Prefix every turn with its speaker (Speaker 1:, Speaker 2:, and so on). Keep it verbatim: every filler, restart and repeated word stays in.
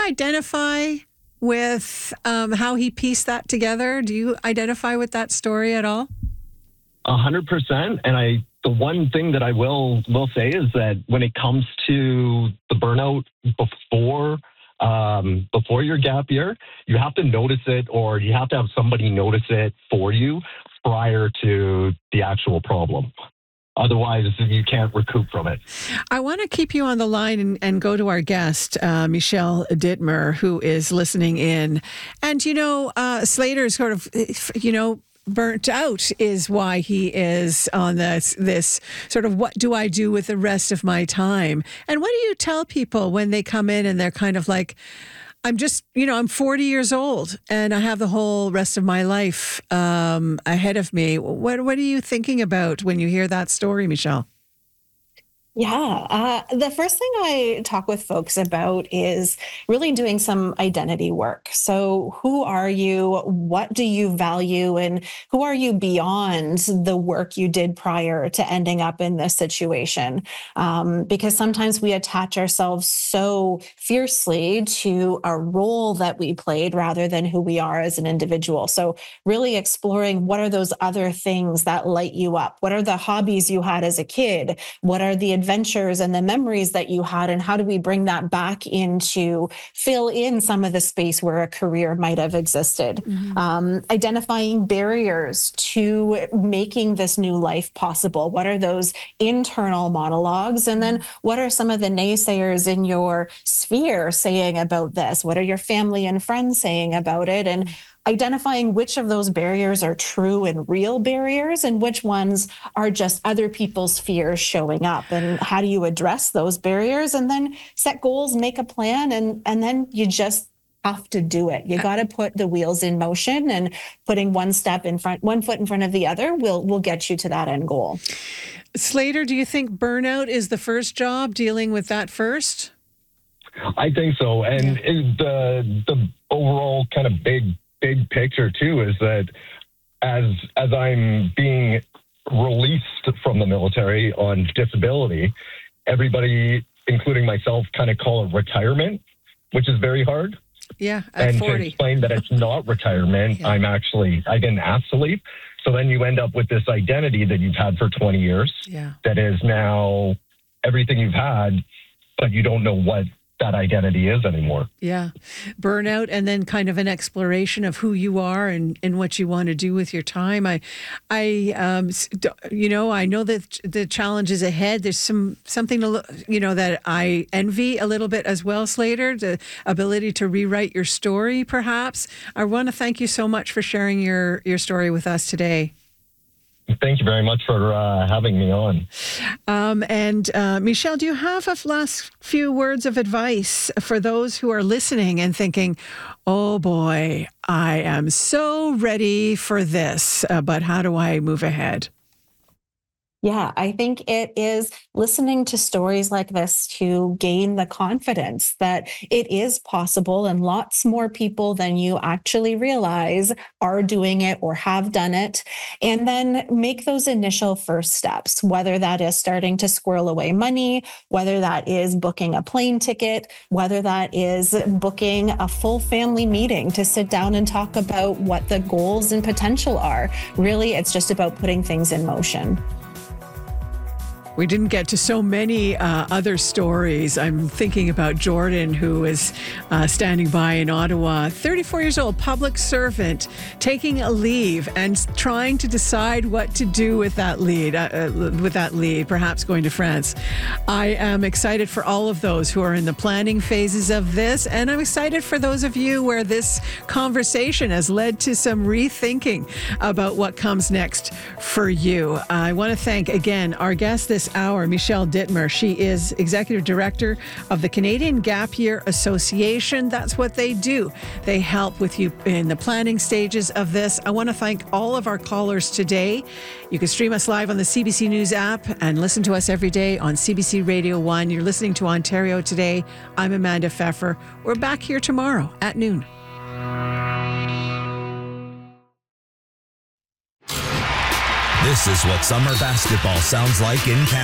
Speaker 1: identify with um, how he pieced that together? Do you identify with that story at all?
Speaker 2: A hundred percent. And I, the one thing that I will will say is that when it comes to the burnout before um, before your gap year, you have to notice it, or you have to have somebody notice it for you prior to the actual problem. Otherwise, you can't recoup from it.
Speaker 1: I want to keep you on the line and, and go to our guest, uh, Michelle Dittmer, who is listening in. And, you know, uh, Slater is sort of, you know, burnt out is why he is on this, this sort of what do I do with the rest of my time? And what do you tell people when they come in and they're kind of like, I'm just, you know, I'm forty years old and I have the whole rest of my life um, ahead of me. What What are you thinking about when you hear that story, Michelle?
Speaker 3: Yeah. Uh, the first thing I talk with folks about is really doing some identity work. So who are you? What do you value? And who are you beyond the work you did prior to ending up in this situation? Um, because sometimes we attach ourselves so fiercely to a role that we played rather than who we are as an individual. So really exploring what are those other things that light you up? What are the hobbies you had as a kid? What are the adventures and the memories that you had, and how do we bring that back in to fill in some of the space where a career might have existed? Mm-hmm. Um, identifying barriers to making this new life possible. What are those internal monologues? And then what are some of the naysayers in your sphere saying about this? What are your family and friends saying about it? And identifying which of those barriers are true and real barriers and which ones are just other people's fears showing up, and how do you address those barriers, and then set goals, make a plan, and and then you just have to do it. You got to put the wheels in motion, and putting one step in front, one foot in front of the other will will get you to that end goal.
Speaker 1: Slater, do you think burnout is the first job, dealing with that first?
Speaker 2: I think so. And
Speaker 1: Yeah.
Speaker 2: the the overall kind of big big picture too is that as as I'm being released from the military on disability, everybody, including myself, kind of call it retirement, which is very hard.
Speaker 1: Yeah, at
Speaker 2: and
Speaker 1: forty.
Speaker 2: to explain that it's not retirement,
Speaker 1: Yeah.
Speaker 2: I'm actually, I didn't ask to leave. So then you end up with this identity that you've had for twenty years
Speaker 1: Yeah.
Speaker 2: that is now everything you've had, but you don't know what that identity is anymore.
Speaker 1: Yeah. Burnout, and then kind of an exploration of who you are and, and what you want to do with your time. I, I, um, you know, I know that the challenge is ahead. There's some, something, to, you know, that I envy a little bit as well, Slater, the ability to rewrite your story, perhaps. I want to thank you so much for sharing your, your story with us today.
Speaker 2: Thank you very much for uh, having me on.
Speaker 1: Um, and uh, Michelle, do you have a last few words of advice for those who are listening and thinking, oh boy, I am so ready for this, uh, but how do I move ahead?
Speaker 3: Yeah, I think it is listening to stories like this to gain the confidence that it is possible, and lots more people than you actually realize are doing it or have done it. And then make those initial first steps, whether that is starting to squirrel away money, whether that is booking a plane ticket, whether that is booking a full family meeting to sit down and talk about what the goals and potential are. Really, it's just about putting things in motion.
Speaker 1: We didn't get to so many uh, other stories. I'm thinking about Jordan, who is uh, standing by in Ottawa, thirty-four years old, public servant, taking a leave and trying to decide what to do with that lead, uh, uh, with that lead, perhaps going to France. I am excited for all of those who are in the planning phases of this, and I'm excited for those of you where this conversation has led to some rethinking about what comes next for you. I want to thank again our guest this hour, Michelle Dittmer. She is Executive Director of the Canadian Gap Year Association. That's what they do. They help with you in the planning stages of this. I want to thank all of our callers today. You can stream us live on the C B C News app and listen to us every day on C B C Radio one. You're listening to Ontario Today. I'm Amanda Pfeffer. We're back here tomorrow at noon.
Speaker 4: This is what summer basketball sounds like in Canada.